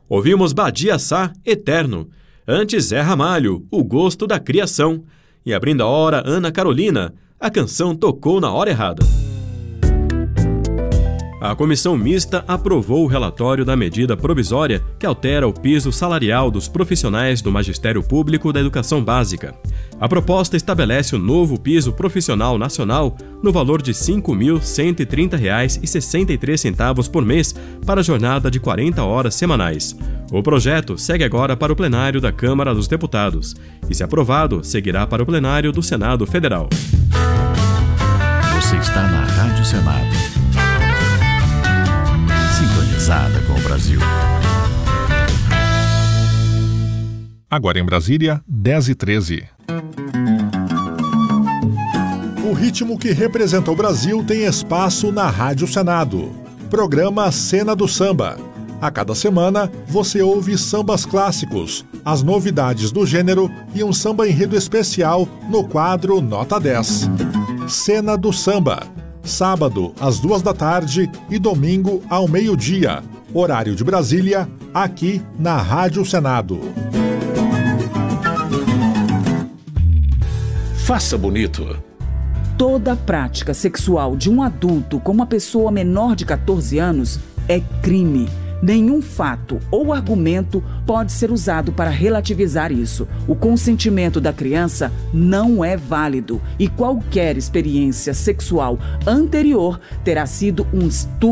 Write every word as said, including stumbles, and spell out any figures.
Ouvimos Badia Sá, Eterno. Antes Zé Ramalho, O Gosto da Criação. E abrindo a hora, Ana Carolina, A Canção Tocou na Hora Errada. A comissão mista aprovou o relatório da medida provisória que altera o piso salarial dos profissionais do Magistério Público da Educação Básica. A proposta estabelece o novo piso profissional nacional no valor de cinco mil cento e trinta reais e sessenta e três centavos por mês para a jornada de quarenta horas semanais. O projeto segue agora para o plenário da Câmara dos Deputados e, se aprovado, seguirá para o plenário do Senado Federal. Você está na Rádio Senado. Sintonizada com o Brasil. Agora em Brasília, dez e treze. O ritmo que representa o Brasil tem espaço na Rádio Senado. Programa Cena do Samba. A cada semana, você ouve sambas clássicos, as novidades do gênero e um samba enredo especial no quadro Nota dez. Cena do Samba. Sábado, às duas da tarde e domingo, ao meio-dia. Horário de Brasília, aqui na Rádio Senado. Faça bonito. Toda prática sexual de um adulto com uma pessoa menor de catorze anos é crime. Nenhum fato ou argumento pode ser usado para relativizar isso. O consentimento da criança não é válido e qualquer experiência sexual anterior terá sido um estupro.